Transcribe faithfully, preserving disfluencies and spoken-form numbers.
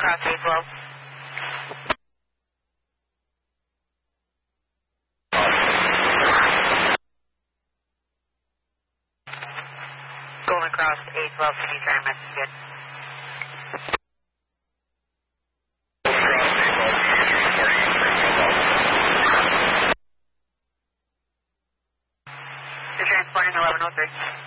across eight twelve. Going across eight twelve to be trying message good. You're transporting eleven oh three.